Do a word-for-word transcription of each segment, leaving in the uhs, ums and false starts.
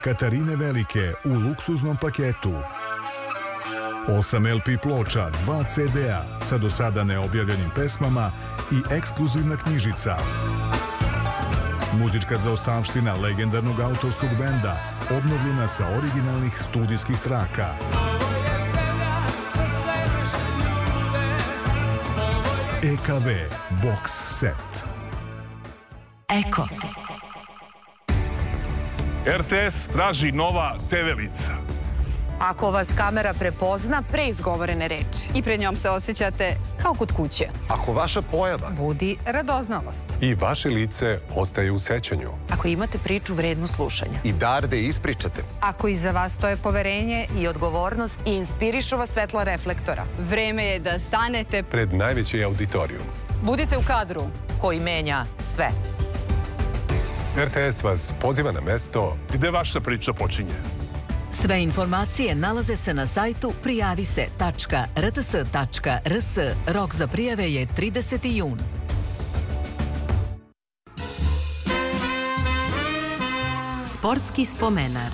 Katarine Velike u luksuznom paketu. osam el pe ploča, dva ce de a sa do sada neobjavljenim pesmama i ekskluzivna knjižica. Muzička zaostavština legendarnog autorskog benda, obnovljena sa originalnih studijskih traka. e ka ve Box Set. Eko. er te es traži nova te ve lica. Ako vas kamera prepozna pre izgovorene reči i pred njom se osjećate kao kod kuće. Ako vaša pojava budi radoznalost i vaše lice ostaje u sećanju. Ako imate priču vrednu slušanja i dar da ispričate. Ako iza vas stoje poverenje i odgovornost i inspirišu vas svetla reflektora. Vreme je da stanete pred najveći auditorijum. Budite u kadru koji menja sve. er te es vas poziva na mesto gde vaša priča počinje. Sve informacije nalaze se na sajtu prijavise tačka er te es tačka er es. Rok za prijave je trideseti jun. Sportski spomenar.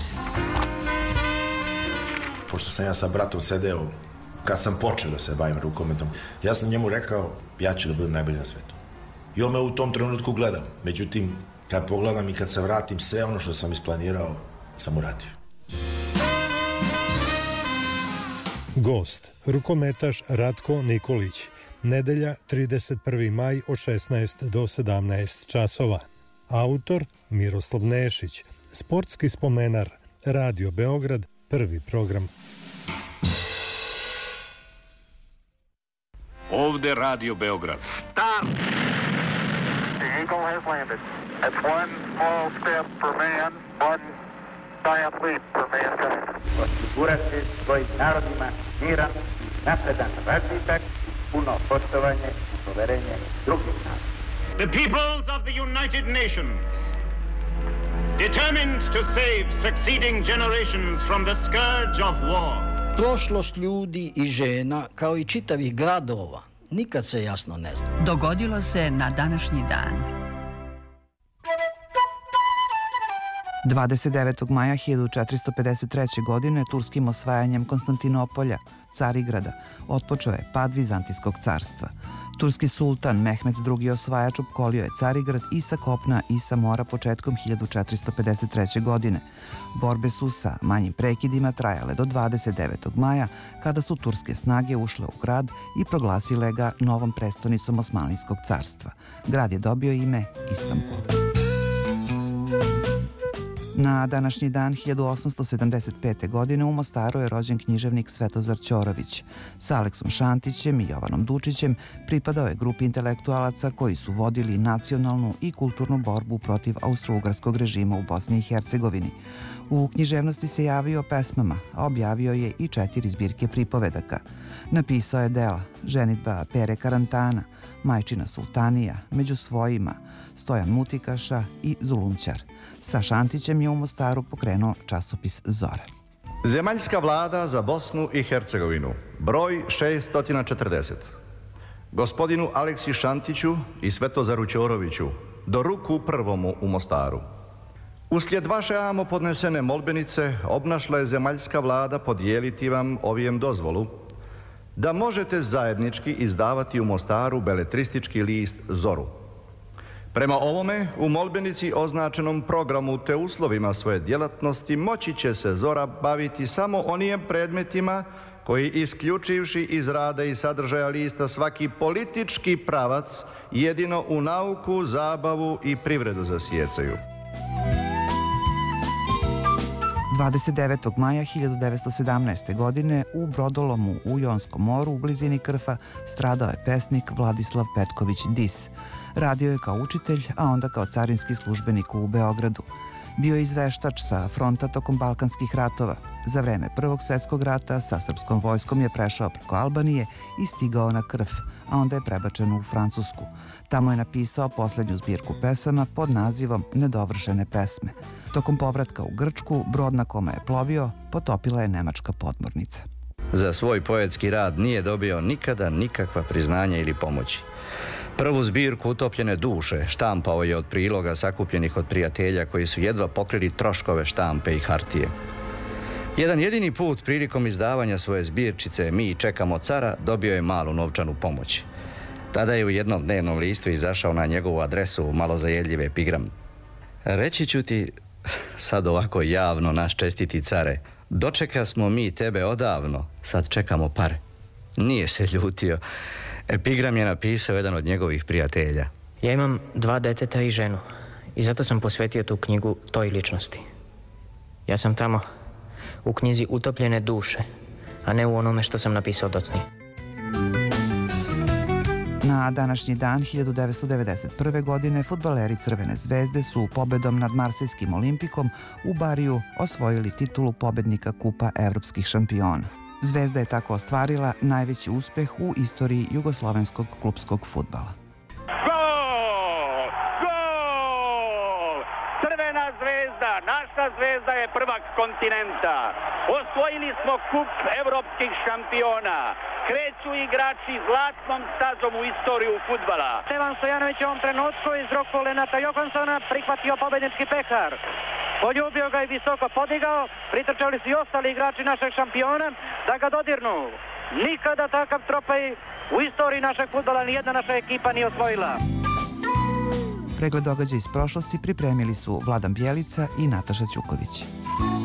Pošto sam ja sa bratom sedeo, kad sam počeo da se bavim rukometom, ja sam njemu rekao, ja ću da budem najbolji na svetu. I on me u tom trenutku gledao. Međutim, kad pogledam i kad se vratim, sve ono što sam isplanirao, sam uradio. Gost, rukometaš Ratko Nikolić. Nedelja, trideset prvi maj od šesnaest do sedamnaest časova. Autor Miroslav Nešić. Sportski spomenar. Radio Beograd, prvi program. Ovde Radio Beograd. Stop! The Eagle has landed. That's one small step for man, one giant leap for mankind. Osigurati svojim narodima miran, napredan razvitak, puno poštovanje i poverenje drugih naroda. The peoples of the United Nations, determined to save succeeding generations from the scourge of war. Prošlost ljudi i žena, kao i čitavih gradova, nikad se jasno ne zna. Dogodilo se na današnji dan. dvadeset devetog maja hiljadu četiristo pedeset treće. godine turskim osvajanjem Konstantinopolja, Carigrada, otpočeo je pad Vizantijskog carstva. Turski sultan Mehmed drugi. osvajač opkolio je Carigrad i sa kopna i sa mora početkom hiljadu četiristo pedeset treće. godine. Borbe su sa manjim prekidima trajale do dvadeset devetog maja, kada su turske snage ušle u grad i proglasile ga novom prestonicom Osmanlijskog carstva. Grad je dobio ime Istanbul. Na današnji dan hiljadu osamsto sedamdeset pete. godine u Mostaru je rođen književnik Svetozar Ćorović. Sa Aleksom Šantićem i Jovanom Dučićem pripadao je grupi intelektualaca koji su vodili nacionalnu i kulturnu borbu protiv austro-ugarskog režima u Bosni i Hercegovini. U književnosti se javio pesmama, a objavio je i četiri zbirke pripovedaka. Napisao je dela Ženidba Pere Karantana, Majčina sultanija, Među svojima, Stojan Mutikaša i Zulumčar. Sa Šantićem je u Mostaru pokrenuo časopis Zora. Zemaljska vlada za Bosnu i Hercegovinu, broj šesto četrdeset. Gospodinu Aleksi Šantiću i Svetozaru Ćoroviću, do ruku prvomu u Mostaru. Uslijed vaše amo podnesene molbenice, obnašla je zemaljska vlada podijeliti vam ovijem dozvolu da možete zajednički izdavati u Mostaru beletristički list Zoru. Prema ovome, u molbenici označenom programu te uslovima svoje djelatnosti moći će se Zora baviti samo onijem predmetima koji, isključivši iz rada i sadržaja lista svaki politički pravac, jedino u nauku, zabavu i privredu zasijecaju. dvadeset devetog maja hiljadu devetsto sedamnaeste. godine u brodolomu u Jonskom moru u blizini Krfa stradao je pesnik Vladislav Petković Dis. Radio je kao učitelj, a onda kao carinski službenik u Beogradu. Bio je izveštač sa fronta tokom Balkanskih ratova. Za vreme Prvog svjetskog rata sa srpskom vojskom je prešao preko Albanije i stigao na Krf, a onda je prebačen u Francusku. Tamo je napisao posljednju zbirku pesama pod nazivom Nedovršene pesme. Tokom povratka u Grčku, brod na kome je plovio potopila je nemačka podmornica. Za svoj poetski rad nije dobio nikada nikakva priznanja ili pomoći. Prvu zbirku Utopljene duše štampao je od priloga sakupljenih od prijatelja koji su jedva pokrili troškove štampe i hartije. Jedan jedini put prilikom izdavanja svoje zbirčice Mi čekamo cara dobio je malu novčanu pomoć. Tada je u jednom dnevnom listu izašao na njegovu adresu malo zajedljiv epigram. Reći ću ti sad ovako javno, naš čestiti care, dočeka smo mi tebe odavno, sad čekamo pare. Nije se ljutio. Epigram je napisao jedan od njegovih prijatelja. Ja imam dva deteta i ženu i zato sam posvetio tu knjigu toj ličnosti. Ja sam tamo u knjizi Utopljene duše, a ne u onome što sam napisao docnije. Na današnji dan hiljadu devetsto devedeset prve. godine fudbaleri Crvene zvezde su pobedom nad Marsejskim Olimpikom u Bariju osvojili titulu pobednika Kupa evropskih šampiona. Zvezda je tako ostvarila najveći uspeh u istoriji jugoslovenskog klupskog fudbala. Gol! Gol! Crvena zvezda, naša zvezda je prvak kontinenta. Osvojili smo kup evropskih šampiona. Kreću igrači zlatnom stazom u istoriju fudbala. Stevan Stojanović u ovom trenutku iz ruku Lenata Johansona prihvatio pobednički pehar. Poljubio ga i visoko podigao. Pritrčali su i ostali igrači našeg šampiona da ga dodirnu. Nikada takav trofej u istoriji našeg fudbala nijedna naša ekipa nije osvojila. Pregled događaja iz prošlosti pripremili su Vladan Bjelica i Nataša Ćuković.